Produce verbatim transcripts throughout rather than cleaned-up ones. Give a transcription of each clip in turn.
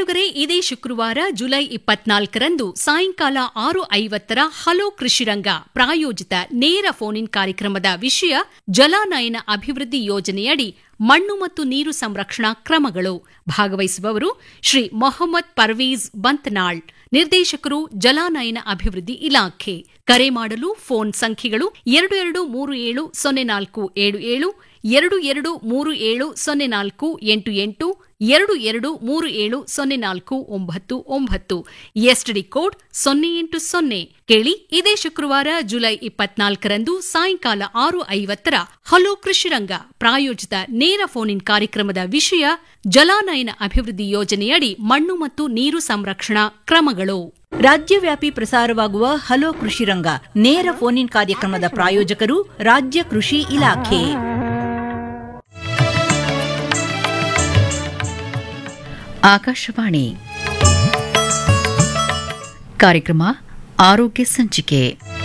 ಕೇಳುಗರೆ, ಇದೇ ಶುಕ್ರವಾರ ಜುಲೈ ಇಪ್ಪತ್ನಾಲ್ಕರಂದು ಸಾಯಂಕಾಲ ಆರು ಐವತ್ತರ ಹಲೋ ಕೃಷಿರಂಗ ಪ್ರಾಯೋಜಿತ ನೇರ ಫೋನ್ ಇನ್ ಕಾರ್ಯಕ್ರಮದ ವಿಷಯ ಜಲಾನಯನ ಅಭಿವೃದ್ಧಿ ಯೋಜನೆಯಡಿ ಮಣ್ಣು ಮತ್ತು ನೀರು ಸಂರಕ್ಷಣಾ ಕ್ರಮಗಳು. ಭಾಗವಹಿಸುವವರು ಶ್ರೀ ಮೊಹಮ್ಮದ್ ಪರ್ವೀಜ್ ಬಂತ್ನಾಳ್, ನಿರ್ದೇಶಕರು ಜಲಾನಯನ ಅಭಿವೃದ್ಧಿ ಇಲಾಖೆ. ಕರೆ ಮಾಡಲು ಫೋನ್ ಸಂಖ್ಯೆಗಳು ಎರಡು ಎರಡು ಮೂರು ಏಳು ಸೊನ್ನೆ ನಾಲ್ಕು ಏಳು ಏಳು, ಎರಡು ಎರಡು ಮೂರು ಏಳು ಸೊನ್ನೆ ನಾಲ್ಕು ಎಂಟು ಎಂಟು, ಎರಡು ಎರಡು ಮೂರು ಏಳು ಸೊನ್ನೆ ನಾಲ್ಕು ಒಂಬತ್ತು ಒಂಬತ್ತು, ಎಸ್ಟಿಡಿ ಕೋಡ್ ಸೊನ್ನೆ ಎಂಟು ಸೊನ್ನೆ. ಕೇಳಿ, ಇದೇ ಶುಕ್ರವಾರ ಜುಲೈ ಇಪ್ಪತ್ನಾಲ್ಕರಂದು ಸಾಯಂಕಾಲ ಆರು ಐವತ್ತರ ಹಲೋ ಕೃಷಿರಂಗ ಪ್ರಾಯೋಜಿತ ನೇರ ಫೋನ್ ಇನ್ ಕಾರ್ಯಕ್ರಮದ ವಿಷಯ ಜಲಾನಯನ ಅಭಿವೃದ್ಧಿ ಯೋಜನೆಯಡಿ ಮಣ್ಣು ಮತ್ತು ನೀರು ಸಂರಕ್ಷಣಾ ಕ್ರಮಗಳು. ರಾಜ್ಯವ್ಯಾಪಿ ಪ್ರಸಾರವಾಗುವ ಹಲೋ ಕೃಷಿರಂಗ ನೇರ ಫೋನ್ ಇನ್ ಕಾರ್ಯಕ್ರಮದ ಪ್ರಾಯೋಜಕರು ರಾಜ್ಯ ಕೃಷಿ ಇಲಾಖೆ. ಆಕಾಶವಾಣಿ ಕಾರ್ಯಕ್ರಮ ಆರೋಗ್ಯ ಸಂಚಿಕೆ.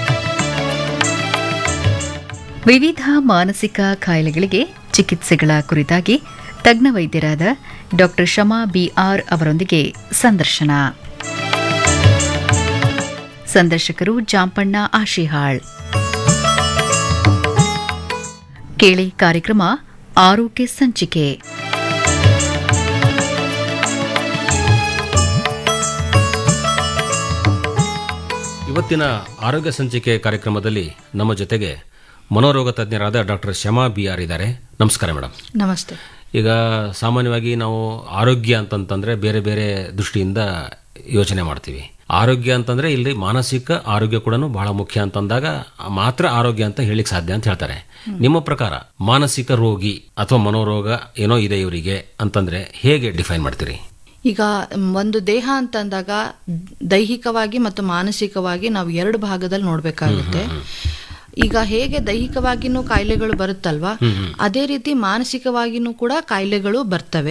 ವಿವಿಧ ಮಾನಸಿಕ ಕಾಯಿಲೆಗಳಿಗೆ ಚಿಕಿತ್ಸೆಗಳ ಕುರಿತಾಗಿ ತಜ್ಞ ವೈದ್ಯರಾದ ಡಾ ಶಮಾ ಬಿಆರ್ ಅವರೊಂದಿಗೆ ಸಂದರ್ಶನ. ಸಂದರ್ಶಕರು ಜಾಂಪಣ್ಣ ಆಶಿಹಾಳ್. ಕೇಳಿ ಕಾರ್ಯಕ್ರಮ ಆರೋಗ್ಯ ಸಂಚಿಕೆ. ಇವತ್ತಿನ ಆರೋಗ್ಯ ಸಂಚಿಕೆ ಕಾರ್ಯಕ್ರಮದಲ್ಲಿ ನಮ್ಮ ಜೊತೆಗೆ ಮನೋರೋಗ ತಜ್ಞರಾದ ಡಾಕ್ಟರ್ ಶಮಾ ಬಿ ಆರ್ ಇದ್ದಾರೆ. ನಮಸ್ಕಾರ ಮೇಡಮ್. ನಮಸ್ತೆ. ಈಗ ಸಾಮಾನ್ಯವಾಗಿ ನಾವು ಆರೋಗ್ಯ ಅಂತಂತಂದ್ರೆ ಬೇರೆ ಬೇರೆ ದೃಷ್ಟಿಯಿಂದ ಯೋಚನೆ ಮಾಡ್ತೀವಿ. ಆರೋಗ್ಯ ಅಂತಂದ್ರೆ ಇಲ್ಲಿ ಮಾನಸಿಕ ಆರೋಗ್ಯ ಕೂಡ ಬಹಳ ಮುಖ್ಯ ಅಂತಂದಾಗ ಮಾತ್ರ ಆರೋಗ್ಯ ಅಂತ ಹೇಳಿಕ್ ಸಾಧ್ಯ ಅಂತ ಹೇಳ್ತಾರೆ. ನಿಮ್ಮ ಪ್ರಕಾರ ಮಾನಸಿಕ ರೋಗಿ ಅಥವಾ ಮನೋರೋಗ ಏನೋ ಇದೆ ಇವರಿಗೆ ಅಂತಂದ್ರೆ ಹೇಗೆ ಡಿಫೈನ್ ಮಾಡ್ತೀರಿ? ಈಗ ಒಂದು ದೇಹ ಅಂತಂದಾಗ ದೈಹಿಕವಾಗಿ ಮತ್ತು ಮಾನಸಿಕವಾಗಿ ನಾವು ಎರಡು ಭಾಗದಲ್ಲಿ ನೋಡ್ಬೇಕಾಗುತ್ತೆ. ಈಗ ಹೇಗೆ ದೈಹಿಕವಾಗಿನೂ ಕಾಯಿಲೆಗಳು ಬರುತ್ತಲ್ವಾ, ಅದೇ ರೀತಿ ಮಾನಸಿಕವಾಗಿನೂ ಕೂಡ ಕಾಯಿಲೆಗಳು ಬರ್ತವೆ.